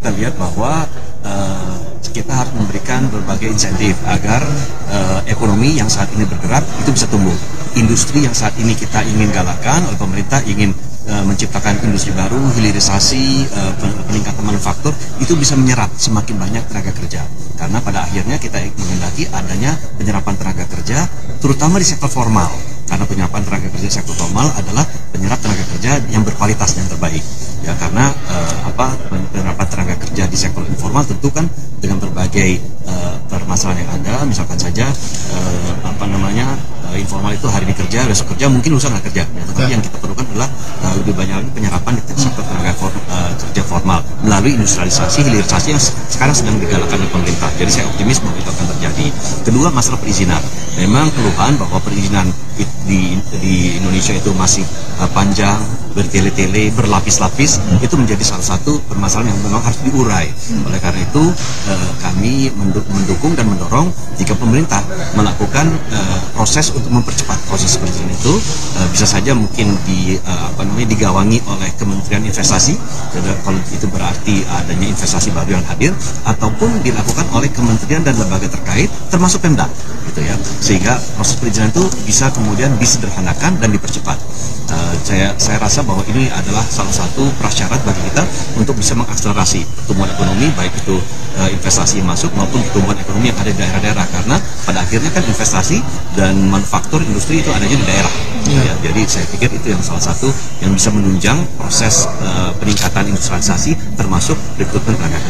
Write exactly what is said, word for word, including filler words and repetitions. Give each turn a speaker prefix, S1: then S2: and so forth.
S1: kita lihat bahwa uh, kita harus memberikan berbagai insentif agar uh, ekonomi yang saat ini bergerak itu bisa tumbuh. Industri yang saat ini kita ingin galakkan oleh pemerintah, ingin uh, menciptakan industri baru, hilirisasi, uh, peningkatan manufaktur, itu bisa menyerap semakin banyak tenaga kerja. Karena pada akhirnya kita menghendaki adanya penyerapan tenaga kerja, terutama di sektor formal. Karena penyerapan tenaga kerja sektor formal adalah penyerap tenaga kerja yang berkualitas yang terbaik. Ya, karena uh, apa penyerapan tenaga kerja di sektor informal tentu kan dengan berbagai uh, permasalahan yang ada, misalkan saja uh, apa namanya uh, informal itu hari ini kerja, besok kerja, mungkin lusa nggak kerja. Ya, tetapi ya. Yang kita perlukan adalah uh, lebih banyak lagi penyerapan di sektor tenaga for, uh, kerja formal melalui industrialisasi, hilirisasi yang sekarang sedang digalakkan oleh pemerintah. Jadi saya optimis bahwa itu akan terjadi. Kedua, masalah perizinan. Memang keluhan bahwa perizinan di, di Indonesia itu masih uh, panjang, bertele-tele, berlapis-lapis, itu menjadi salah satu permasalahan yang memang harus diurai. Oleh karena itu uh, kami mendukung dan mendorong jika pemerintah melakukan uh, proses untuk mempercepat proses perizinan itu, uh, bisa saja mungkin di uh, apa namanya digawangi oleh Kementerian Investasi, jadi, kalau itu berarti adanya investasi baru yang hadir, ataupun dilakukan oleh kementerian dan lembaga terkait, termasuk Pemda, gitu ya, sehingga proses perizinan itu bisa kemudian disederhanakan dan dipercepat. Uh, saya saya rasa bahwa ini adalah salah satu prasyarat bagi kita untuk bisa mengakselerasi pertumbuhan ekonomi, baik itu uh, investasi masuk maupun pertumbuhan ekonomi yang ada di daerah-daerah, karena pada akhirnya kan investasi dan manufaktur industri itu adanya di daerah. Ya. Ya, jadi saya pikir itu yang salah satu yang bisa menunjang proses uh, peningkatan industrialisasi termasuk rekrutmen tenaga kerja.